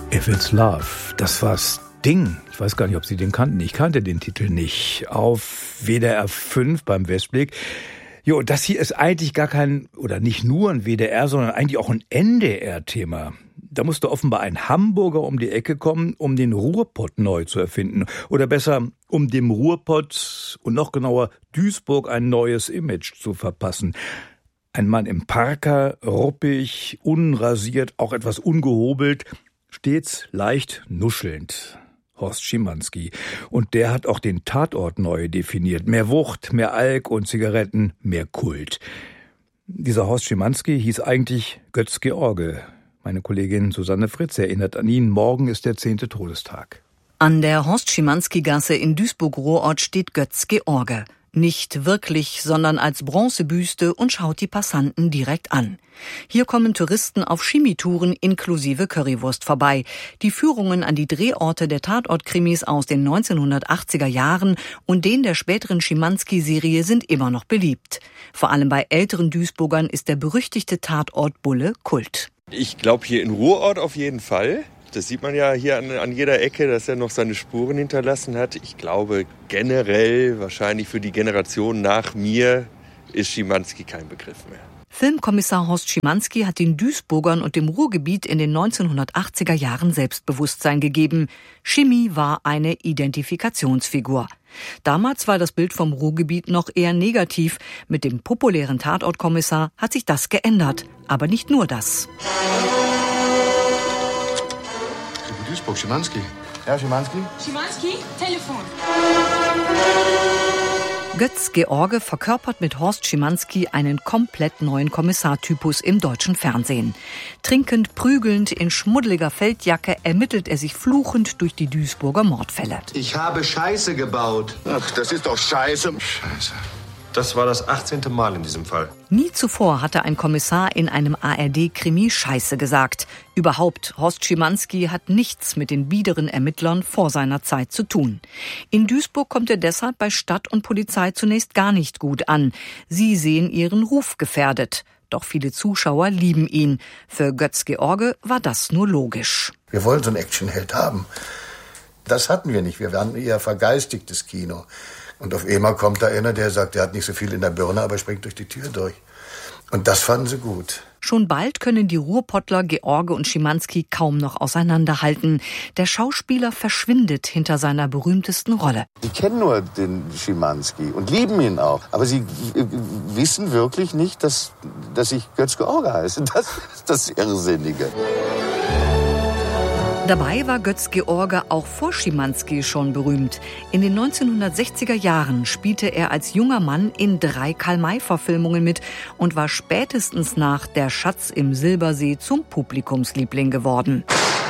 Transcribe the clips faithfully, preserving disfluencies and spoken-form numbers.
If It's Love, das war Sting. Ich weiß gar nicht, ob Sie den kannten. Ich kannte den Titel nicht. Auf W D R fünf beim Westblick. Jo, das hier ist eigentlich gar kein, oder nicht nur ein W D R, sondern eigentlich auch ein N D R-Thema. Da musste offenbar ein Hamburger um die Ecke kommen, um den Ruhrpott neu zu erfinden. Oder besser, um dem Ruhrpott und noch genauer Duisburg ein neues Image zu verpassen. Ein Mann im Parker, ruppig, unrasiert, auch etwas ungehobelt, stets leicht nuschelnd. Horst Schimanski. Und der hat auch den Tatort neu definiert. Mehr Wucht, mehr Alk und Zigaretten, mehr Kult. Dieser Horst Schimanski hieß eigentlich Götz George. Meine Kollegin Susanne Fritz erinnert an ihn. Morgen ist der zehnte Todestag. An der Horst-Schimanski-Gasse in Duisburg-Ruhrort steht Götz George. Nicht wirklich, sondern als Bronzebüste und schaut die Passanten direkt an. Hier kommen Touristen auf Chemietouren inklusive Currywurst vorbei. Die Führungen an die Drehorte der Tatort-Krimis aus den neunzehnhundertachtziger Jahren und den der späteren Schimanski-Serie sind immer noch beliebt. Vor allem bei älteren Duisburgern ist der berüchtigte Tatort Bulle Kult. Ich glaube hier in Ruhrort auf jeden Fall. Das sieht man ja hier an, an jeder Ecke, dass er noch seine Spuren hinterlassen hat. Ich glaube generell, wahrscheinlich für die Generation nach mir, ist Schimanski kein Begriff mehr. Filmkommissar Horst Schimanski hat den Duisburgern und dem Ruhrgebiet in den neunzehnhundertachtziger Jahren Selbstbewusstsein gegeben. Schimi war eine Identifikationsfigur. Damals war das Bild vom Ruhrgebiet noch eher negativ. Mit dem populären Tatortkommissar hat sich das geändert. Aber nicht nur das. Duisburg, Schimanski. Ja, Schimanski? Schimanski, Telefon. Götz George verkörpert mit Horst Schimanski einen komplett neuen Kommissartypus im deutschen Fernsehen. Trinkend, prügelnd, in schmuddeliger Feldjacke ermittelt er sich fluchend durch die Duisburger Mordfälle. Ich habe Scheiße gebaut. Ach, das ist doch Scheiße. Scheiße. Das war das achtzehnte Mal in diesem Fall. Nie zuvor hatte ein Kommissar in einem A R D-Krimi Scheiße gesagt. Überhaupt, Horst Schimanski hat nichts mit den biederen Ermittlern vor seiner Zeit zu tun. In Duisburg kommt er deshalb bei Stadt und Polizei zunächst gar nicht gut an. Sie sehen ihren Ruf gefährdet. Doch viele Zuschauer lieben ihn. Für Götz George war das nur logisch. Wir wollen so einen Actionheld haben. Das hatten wir nicht. Wir waren eher vergeistigtes Kino. Und auf einmal kommt da einer, der sagt, er hat nicht so viel in der Birne, aber springt durch die Tür durch. Und das fanden sie gut. Schon bald können die Ruhrpottler George und Schimanski kaum noch auseinanderhalten. Der Schauspieler verschwindet hinter seiner berühmtesten Rolle. Die kennen nur den Schimanski und lieben ihn auch. Aber sie wissen wirklich nicht, dass, dass ich Götz George heiße. Das ist das Irrsinnige. Dabei war Götz George auch vor Schimanski schon berühmt. In den neunzehnhundertsechziger Jahren spielte er als junger Mann in drei Karl-May-Verfilmungen mit und war spätestens nach Der Schatz im Silbersee zum Publikumsliebling geworden.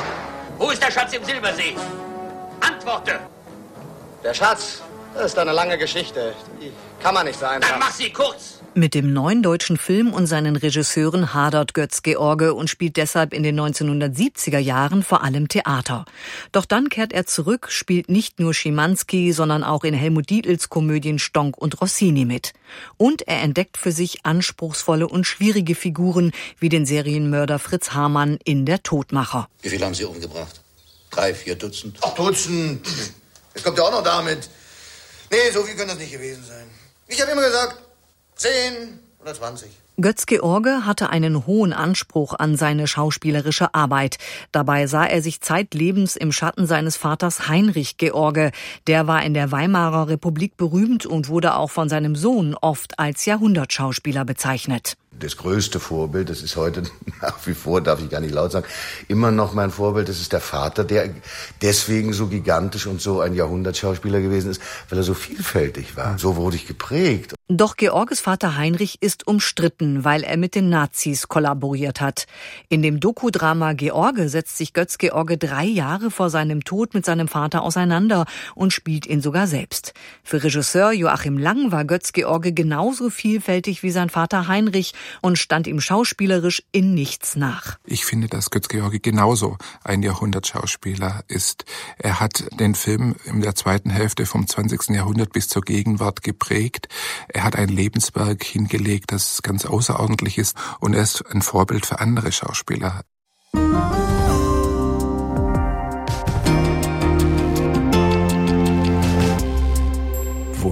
Wo ist der Schatz im Silbersee? Antworte! Der Schatz, das ist eine lange Geschichte. Die kann man nicht sein. Dann mach sie kurz! Mit dem neuen deutschen Film und seinen Regisseuren hadert Götz George und spielt deshalb in den neunzehnhundertsiebziger Jahren vor allem Theater. Doch dann kehrt er zurück, spielt nicht nur Schimanski, sondern auch in Helmut Dietls Komödien Stonk und Rossini mit. Und er entdeckt für sich anspruchsvolle und schwierige Figuren wie den Serienmörder Fritz Hamann in Der Todmacher. Wie viel haben Sie umgebracht? Drei, vier Dutzend? Ach, Dutzend. Jetzt kommt er auch noch damit. Nee, so viel können das nicht gewesen sein. Ich habe immer gesagt, zehn oder zwanzig. Götz George hatte einen hohen Anspruch an seine schauspielerische Arbeit. Dabei sah er sich zeitlebens im Schatten seines Vaters Heinrich George. Der war in der Weimarer Republik berühmt und wurde auch von seinem Sohn oft als Jahrhundertschauspieler bezeichnet. Das größte Vorbild, das ist heute nach wie vor, darf ich gar nicht laut sagen, immer noch mein Vorbild, das ist der Vater, der deswegen so gigantisch und so ein Jahrhundertschauspieler gewesen ist, weil er so vielfältig war. So wurde ich geprägt. Doch Georges Vater Heinrich ist umstritten, weil er mit den Nazis kollaboriert hat. In dem Dokudrama George setzt sich Götz George drei Jahre vor seinem Tod mit seinem Vater auseinander und spielt ihn sogar selbst. Für Regisseur Joachim Lang war Götz George genauso vielfältig wie sein Vater Heinrich und stand ihm schauspielerisch in nichts nach. Ich finde, dass Götz George genauso ein Jahrhundertschauspieler ist. Er hat den Film in der zweiten Hälfte vom zwanzigsten Jahrhundert bis zur Gegenwart geprägt. Er hat ein Lebenswerk hingelegt, das ganz außerordentlich ist, und er ist ein Vorbild für andere Schauspieler.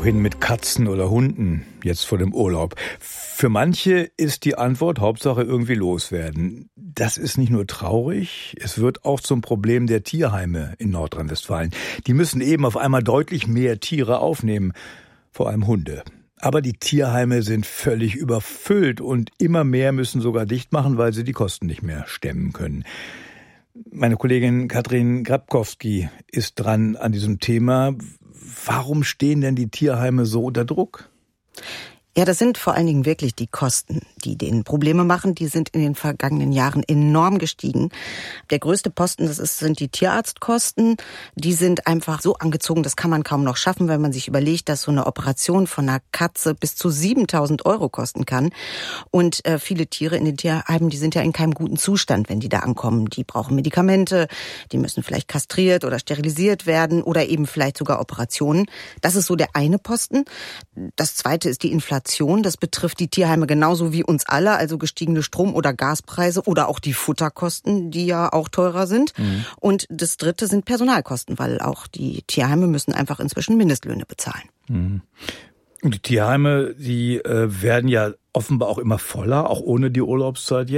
Wohin mit Katzen oder Hunden jetzt vor dem Urlaub? Für manche ist die Antwort Hauptsache irgendwie loswerden. Das ist nicht nur traurig, es wird auch zum Problem der Tierheime in Nordrhein-Westfalen. Die müssen eben auf einmal deutlich mehr Tiere aufnehmen, vor allem Hunde. Aber die Tierheime sind völlig überfüllt und immer mehr müssen sogar dicht machen, weil sie die Kosten nicht mehr stemmen können. Meine Kollegin Katrin Grabkowski ist dran an diesem Thema. Warum stehen denn die Tierheime so unter Druck? Ja, das sind vor allen Dingen wirklich die Kosten, die denen Probleme machen. Die sind in den vergangenen Jahren enorm gestiegen. Der größte Posten, das ist, sind die Tierarztkosten. Die sind einfach so angezogen, das kann man kaum noch schaffen, wenn man sich überlegt, dass so eine Operation von einer Katze bis zu siebentausend Euro kosten kann. Und äh, viele Tiere in den Tierheimen, die sind ja in keinem guten Zustand, wenn die da ankommen. Die brauchen Medikamente, die müssen vielleicht kastriert oder sterilisiert werden oder eben vielleicht sogar Operationen. Das ist so der eine Posten. Das zweite ist die Inflation. Das betrifft die Tierheime genauso wie uns alle, also gestiegene Strom- oder Gaspreise oder auch die Futterkosten, die ja auch teurer sind. Mhm. Und das dritte sind Personalkosten, weil auch die Tierheime müssen einfach inzwischen Mindestlöhne bezahlen. Mhm. Und die Tierheime, die äh, werden ja offenbar auch immer voller, auch ohne die Urlaubszeit jetzt.